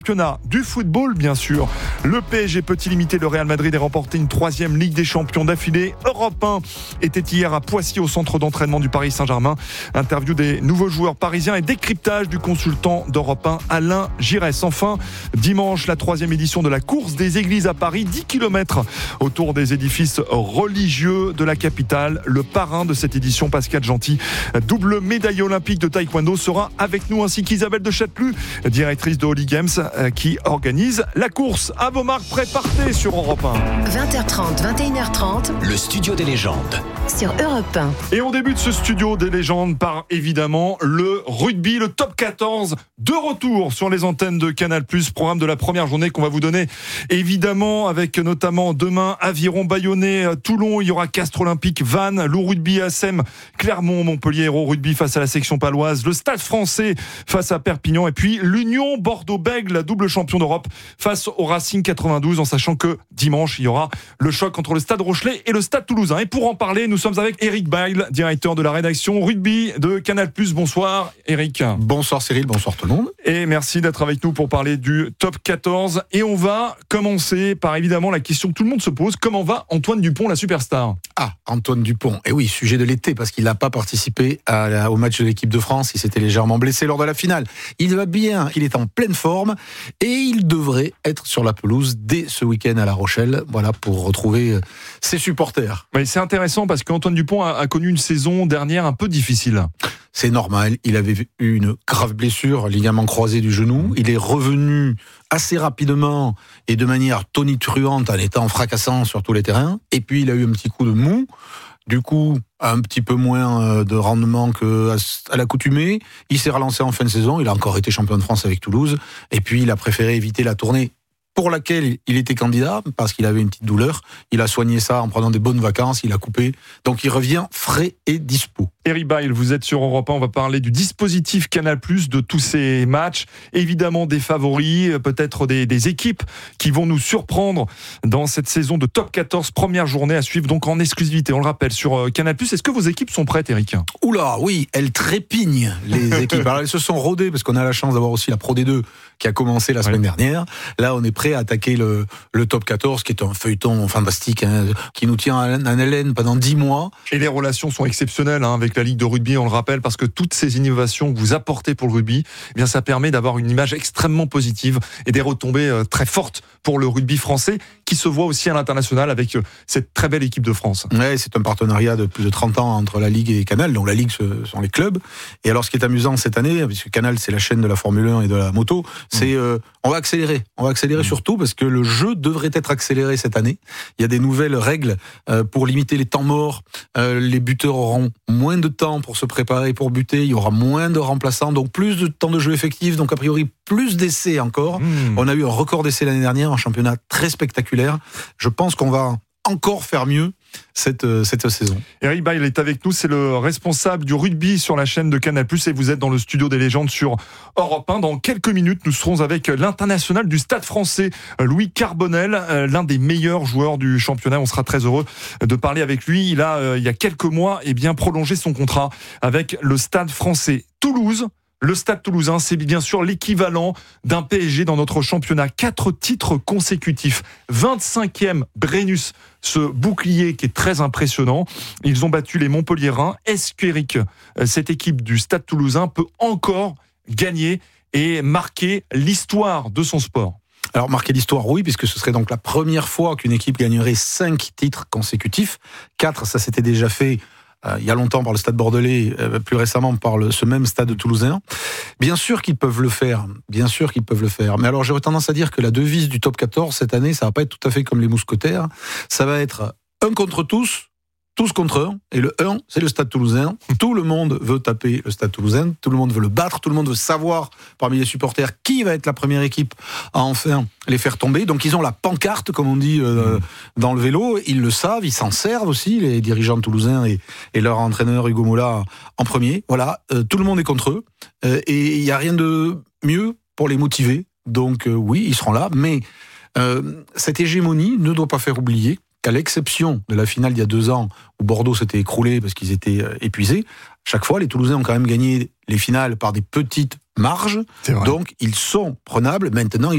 Championnat du football, bien sûr. Le PSG peut-il imiter le Real Madrid et remporter une 3e Ligue des Champions d'affilée? Europe 1 était hier à Poissy au centre d'entraînement du Paris Saint-Germain. Interview des nouveaux joueurs parisiens et décryptage du consultant d'Europe 1, Alain Giresse. Enfin, dimanche, la 3e édition de la course des églises à Paris, 10 km autour des édifices religieux de la capitale. Le parrain de cette édition, Pascal Gentil, double médaille olympique de taekwondo, sera avec nous, ainsi qu'Isabelle de Châtelus, directrice de Holy Games, qui organise la course. À vos marques, prêts, partez sur Europe 1. 20h30, 21h30. Le studio des légendes. Sur Europe 1. Et on débute ce studio des légendes par évidemment le rugby, le top 14 de retour sur les antennes de Canal+. Programme de la première journée qu'on va vous donner évidemment, avec notamment demain Aviron, Bayonnais, Toulon. Il y aura Castres Olympique, Vannes, Loup Rugby, Assem, Clermont, Montpellier, Hérault Rugby face à la section paloise, le Stade Français face à Perpignan, et puis l'Union Bordeaux-Bègles, la double champion d'Europe, face au Racing 92, en sachant que dimanche il y aura le choc entre le Stade Rochelais et le Stade Toulousain. Et pour en parler, nous sommes avec Eric Bail, directeur de la rédaction rugby de Canal+. Bonsoir Eric. Bonsoir Cyril, bonsoir tout le monde. Et merci d'être avec nous pour parler du top 14. Et on va commencer par évidemment la question que tout le monde se pose: comment va Antoine Dupont, la superstar? Ah, Antoine Dupont, et oui, sujet de l'été, parce qu'il n'a pas participé au match de l'équipe de France. Il s'était légèrement blessé lors de la finale. Il va bien, il est en pleine forme, et il devrait être sur la pelouse dès ce week-end à La Rochelle, voilà, pour retrouver ses supporters. Oui, c'est intéressant parce qu'Antoine Dupont a connu une saison dernière un peu difficile. C'est normal, il avait eu une grave blessure, ligament croisé du genou. Il est revenu assez rapidement et de manière tonitruante en étant fracassant sur tous les terrains. Et puis il a eu un petit coup de mou. Du coup, un petit peu moins de rendement qu'à l'accoutumée. Il s'est relancé en fin de saison. Il a encore été champion de France avec Toulouse. Et puis il a préféré éviter la tournée pour laquelle il était candidat, parce qu'il avait une petite douleur. Il a soigné ça en prenant des bonnes vacances, il a coupé. Donc il revient frais et dispo. Eric Bail, vous êtes sur Europe 1, on va parler du dispositif Canal+, de tous ces matchs, évidemment des favoris, peut-être des équipes qui vont nous surprendre dans cette saison de top 14, première journée à suivre donc en exclusivité, on le rappelle, sur Canal+. Est-ce que vos équipes sont prêtes, Eric? Oula, oui, elles trépignent, les équipes. Alors elles se sont rodées, parce qu'on a la chance d'avoir aussi la Pro D2 qui a commencé la semaine dernière. Là, on est prêt à attaquer le top 14, qui est un feuilleton fantastique, qui nous tient en haleine pendant 10 mois. Et les relations sont exceptionnelles avec la Ligue de rugby, on le rappelle, parce que toutes ces innovations que vous apportez pour le rugby, eh bien, ça permet d'avoir une image extrêmement positive et des retombées très fortes pour le rugby français, qui se voit aussi à l'international avec cette très belle équipe de France. Ouais, c'est un partenariat de plus de 30 ans entre la Ligue et Canal. Donc la Ligue, ce sont les clubs. Et alors, ce qui est amusant cette année, puisque Canal, c'est la chaîne de la Formule 1 et de la moto, c'est on va accélérer. On va accélérer surtout parce que le jeu devrait être accéléré cette année. Il y a des nouvelles règles pour limiter les temps morts. Les buteurs auront moins de temps pour se préparer pour buter. Il y aura moins de remplaçants, donc plus de temps de jeu effectif. Donc a priori, plus d'essais encore. On a eu un record d'essais l'année dernière, un championnat très spectaculaire. Je pense qu'on va encore faire mieux cette saison. Eric Bail est avec nous, c'est le responsable du rugby sur la chaîne de Canal+, et vous êtes dans le studio des légendes sur Europe 1. Dans quelques minutes, nous serons avec l'international du Stade Français, Louis Carbonel, l'un des meilleurs joueurs du championnat. On sera très heureux de parler avec lui. Il a, il y a quelques mois, prolongé son contrat avec le Stade Français. Toulouse, le Stade Toulousain, c'est bien sûr l'équivalent d'un PSG dans notre championnat. 4 titres consécutifs. 25e Brennus, ce bouclier qui est très impressionnant. Ils ont battu les Montpelliérains. Est-ce qu'Eric, cette équipe du Stade Toulousain peut encore gagner et marquer l'histoire de son sport? Alors, marquer l'histoire, oui, puisque ce serait donc la première fois qu'une équipe gagnerait 5 titres consécutifs. 4, ça s'était déjà fait il y a longtemps par le Stade Bordelais, plus récemment par ce même Stade Toulousain. Bien sûr qu'ils peuvent le faire, Mais alors j'aurais tendance à dire que la devise du top 14 cette année, ça va pas être tout à fait comme les mousquetaires. Ça va être un contre tous contre un, et le 1, c'est le Stade Toulousain. Tout le monde veut taper le Stade Toulousain, tout le monde veut le battre, tout le monde veut savoir parmi les supporters qui va être la première équipe à enfin les faire tomber. Donc ils ont la pancarte, comme on dit dans le vélo, ils le savent, ils s'en servent aussi, les dirigeants toulousains et leur entraîneur Hugo Mola en premier. Voilà, tout le monde est contre eux, et il n'y a rien de mieux pour les motiver. Donc oui, ils seront là, mais cette hégémonie ne doit pas faire oublier qu'à l'exception de la finale d'il y a 2 ans, où Bordeaux s'était écroulé parce qu'ils étaient épuisés, chaque fois, les Toulousains ont quand même gagné les finales par des petites marges. Donc, ils sont prenables. Maintenant,